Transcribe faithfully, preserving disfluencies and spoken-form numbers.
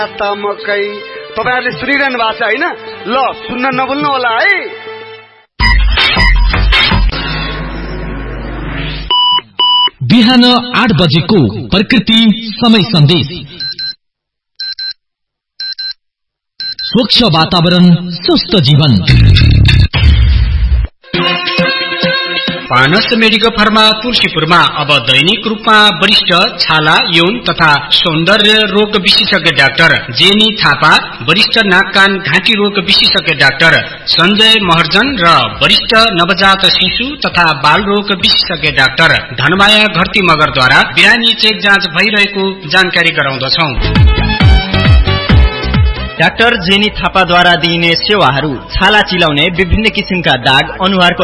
मकै तपाईहरुले सुनिरहनु भएको छ हैन? ल सुन्न नभुल्नु होला है। बिहान आठ बजेको प्रकृति समय सन्देश। स्वच्छ वातावरण, स्वस्थ जीवन। पानस मेडिकल फार्मा तुलसीपुरमा अब दैनिक रूपमा वरिष्ठ छाला, यौन तथा सौन्दर्य रोग विशेषज्ञ डाक्टर जेनी थापा, वरिष्ठ नाक कान घाँटी रोग विशेषज्ञ डाक्टर सञ्जय महर्जन र वरिष्ठ नवजात शिशु तथा बाल रोग विशेषज्ञ डाक्टर धनमाया घरती मगरद्वारा बिरानी चेक जाँच भइरहेको जानकारी गराउँदछौ। डाक्टर जेनी थापाद्वारा दिइने सेवाहरू छाला चिलाउने, विभिन्न किसिमका दाग, अनुहारको